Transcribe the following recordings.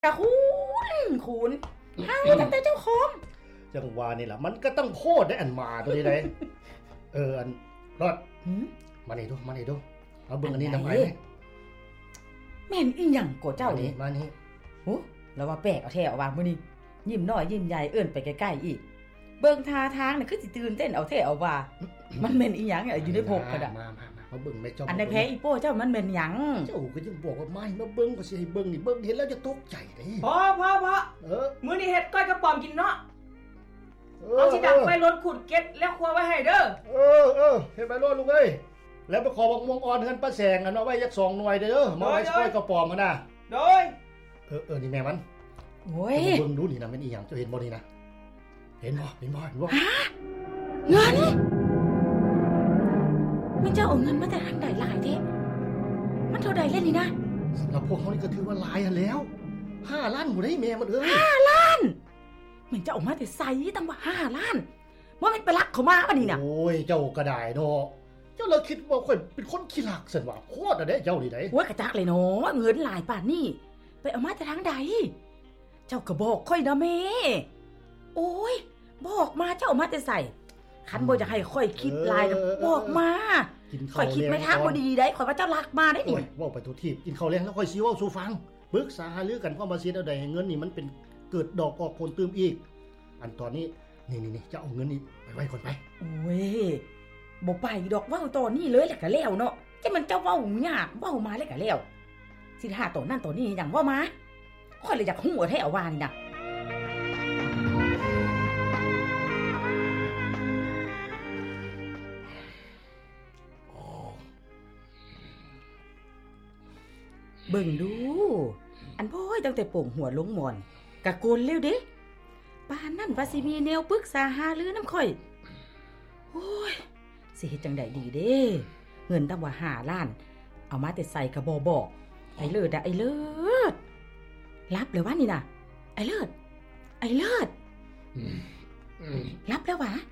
กะคุณห้าวตั้งแต่เจ้าของจังหวะนี่ล่ะมันก็ต้องโคตรได้อันมาตัวนี้ได้อันรอดมานี่ดูเอาเบิ่งอันนี้นำไอ้แม่นอีหยังโกเจ้านี่มานี่โอ้แล้วว่าแปลกเอาแท้เอาว่ามื้อนี้ยิ้มน้อยยิ้มใหญ่เอิ้นไปใกล้ๆอีกเบิ่งท่าทางน่ะคือสิตื่นเต้นเอาแท้เอาว่ามันแม่นอีหยังอยู่ในพกกระดาษมาเบิ่งแม่จ้ออันในแพ้อีโป้เจ้ามันแม่นหยังเจ้าก็ยังบอกว่าไม่มาเบิ่งก็สิให้เบิ่งนี่เบิ่งเห็นแล้วจะตกใจเด้พอมื้อนี้เฮ็ดก้อยกระป๋อมกินเนาะเอาสิดักไฟรถขุดเก็ดแล้วครัวไว้ให้เด้อเฮ็ดไปโลดลูกเอ้ยแล้วไปขอบักม่วงอ่อนเฮือนป้าแสงกันเอาไว้จัก2หน่วยเด้อมาไว้ก้อยกระป๋อมกันน่ะโดยนี่แม่มันโอ้ยเบิ่งดูนี่นะแม่นอีหยังเจ้าเห็นบ่นี่นะเห็นบ่เงินมันจะเอาเงินมาแต่ทางใดหลายแท้มันเท่าใดเล่นนี่นะสำหรับพวกเฮานี่ก็ถือว่าหลายหั่นแล้ว5ล้านบ่ได้แม่มัน 5ล้านมันจะเอามาแต่ไสตั้งว่า5ล้านบ่แม่นไปลักเขามาอันนี้น่ะโอ้ยเจ้าก็ได้เนาะเจ้าเลยคิดว่าข่อยเป็นคนขี้ลักซั่นว่าโคตรเด้เจ้านี่ได้โอ้ยกะจักเลยเนาะเงินหลายปานนี้ไปเอามาแต่ทางใดเจ้าก็บอกค่อยนะแม่โอ้ยบอกมาเจ้าเอามาแต่ใส่คันบ่จะให้ค่อยคิดลายบอกมาค่อยคิดไม่ทางบ่ดีได้ค่อยว่าเจ้าลักมาได้นี่เว้าไปทุกทีกินข้าวแลงแล้วค่อยสิเว้าสู่ฟังปรึกษาหารือกันพร้อมว่าสิเอาได้เงินนี่มันเป็นเกิดดอกออกผลตื่มอีกอันตอนนี้นี่จะเอาเงินนี่ไปไว้ก่อนไปโอ้ยบ่ไปดอกเว้าตอนนี้เลยแหละก็แล้วเนาะจะมันเจ้าเว้ายากเว้ามาแล้วก็แล้วสิหาตอนนั้นตอนนี้หยังว่ามาค่อยเลยอยากฮู้แท้ว่านี่น่ะเบิ่งดูอันพ่อยตั้งแต่โป่งหัวลงหมอนกะโกนเร็วเด้ปานนั่นว่าสิมีแนวปรึกษาหารือน้ำข่อยโอ้ยสิเฮ็ดจังได๋ดีเด้เงินตั้งว่า5ล้านเอามาแต่ใส่กระบอกไอ้เลิศไอ้เลิศรับเลยว่านี่น่ะไอ้เลิศรับแล้ววะ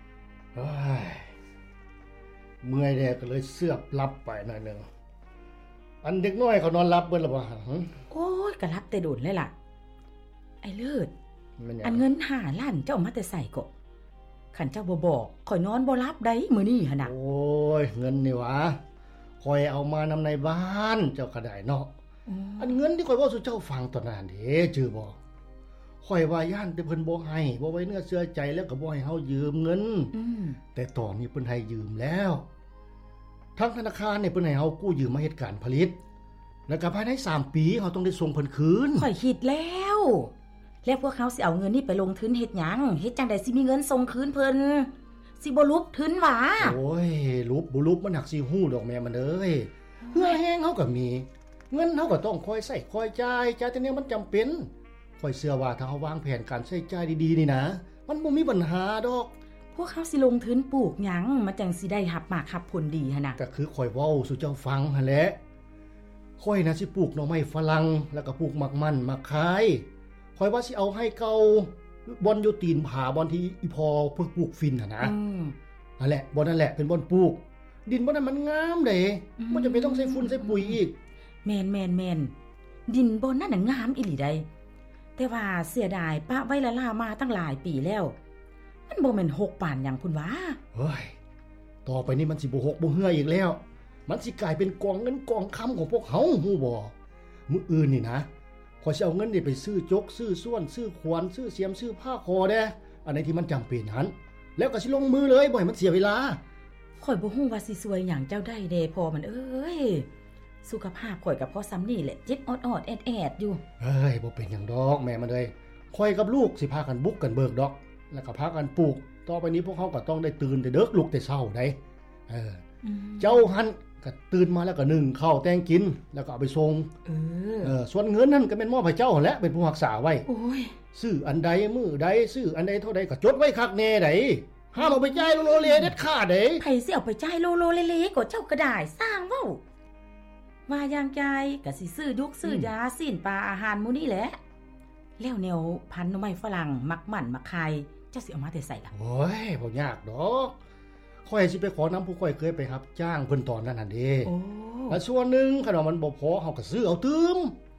เมื่อยแดกก็เลยเสือบรับไปหน่อยนึงอันเด็กน้อยเขานอนรับเบิ่นล่ะบ่โอ้ยก็รับแต่โดนเลยล่ะไอ้เลิศอันเงิน5ล้านเจ้ามาแต่ใส่ก็คันเจ้าบ่บอกข่อยนอนบ่รับได้มื้อนี้หั่นน่ะโอ้ยเงินนี่หวะข่อยเอามานำในบ้านเจ้าก็ได้เนาะอันเงินที่ข่อยเว้าสู่เจ้าฟังตอนนั้นเด้จื้อบ่ข่อยว่าย่านแต่เพิ่นบ่ให้บ่ไว้เนื้อเชื่อใจแล้วก็บ่ให้เฮายืมเงินแต่ตอนนี้เพิ่นให้ยืมแล้วทางธนาคารเนี่ยเพิ่นให้เฮากู้ยืมมาเฮ็ดการผลิตแล้วก็ภายใน3ปีเฮาต้องได้ส่งเพิ่นคืนข่อยคิดแล้วพวกเขาสิเอาเงินนี่ไปลงทุนเฮ็ดหยังเฮ็ดจังได๋สิมีเงินส่งคืนเพิ่นสิบ่ลุบทุนหว่าโอ้ยลุบบ่ลุบมันหักสิฮู้ดอกแม่มันเอ้ยเงื่อแฮงเฮาก็มีเงินเฮาก็ต้องคอยใช้คอยจ่ายแต่เนี่ยมันจำเป็นข่อยเชื่อว่าถ้าเฮาวางแผนการใช้จ่ายดีๆนี่นะมันบ่มีปัญหาดอกพวกเขาสิลงทุนปลูกหยังมันจังสิได้รับมากรับผลดีหั่นน่ะก็คือข่อยเว้าสู่เจ้าฟังหั่นแหละข่อยน่ะสิปลูกหน่อไม้ฝรั่งแล้วก็ปลูกหมักมันมาขายข่อยว่าสิเอาให้เก่าบ่อนอยู่ตีนผาบ่อนที่อีพอเพิ่นปลูกฟินน่ะนะนั่นแหละบ่อนนั่นแหละเป็นบ่อนปลูกดินบ่นั้นมันงามเด้บ่จำเป็นต้องใส่ฝุ่นใส่ปุ๋ยอีกแม่นดินบ่นั้นน่ะงามอีหลีได้แต่ว่าเสียดายปะไว้ละล่ามาตั้งหลายปีแล้วมันบ่แม่น6ปานหยังพุ่นว่าเฮ้ยต่อไปนี้มันสิบ่6บ่เหืออีกแล้วมันสิกลายเป็นกองเงินกองคำของพวกเฮาฮู้บ่มื้ออื่นนี่นะข่อยสิเอาเงินนี่ไปซื้อจกซื้อส้วนซื้อขวานซื้อเสียมซื้อผ้าคอเด้อันไหนที่มันจำเป็นหันแล้วก็สิลงมือเลยบ่ให้มันเสียเวลาข่อยบ่ฮู้ว่าสิช่วยหยังเจ้าได้เด้พอมันเอ้ยสุขภาพข่อยก็พอซ้ำนี่แหละจิตออดๆแอดๆอยู่เฮ้ยบ่เป็นหยังดอกแม่มันเอ้ยข่อยกับลูกสิพากันบุกกันเบิกดอกแล้วก็พากันปลูกต่อไปนี้พวกเขาก็ต้องได้ตื่นแต่เด็กลุกแต่เช้าได้เจ้าหันก็ตื่นมาแล้วก็นึ่งข้าวแต่งกินแล้วก็เอาไปส่งส่วนเงินนั่นก็เป็นมอบให้เจ้าแหละเป็นผู้รักษาไว้โอ้ยซื้ออันใดมื้อใดซื้ออันใดเท่าใดก็จดไว้คักแน่ไดห้ามเอาไปจ่ายโลเลเด็ดขาดเด้ไผสิเอาไปจ่ายโลเลๆก็เจ้าก็ได้สร้างเว้าว่าอย่างใจก็สิซื้อยุกซื้อยาสิ้นปลาอาหารมื้อนี้แหละแล้วแนวพันธุ์หน่อไม้ฝรั่งมักมันมักไข่เจ้าสิเอามาแต่ใส่ล่ะโอ้ยบ่ยากดอกข่อยสิไปขอนำผู้ข่อยเคยไปรับจ้างเพิ่นตอนนั้นน่ะเด้แล้วส่วนนึงคันว่ามันบ่พอเฮาก็ซื้อเอาตืม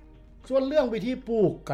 ส่วนเรื่องวิธีปลูก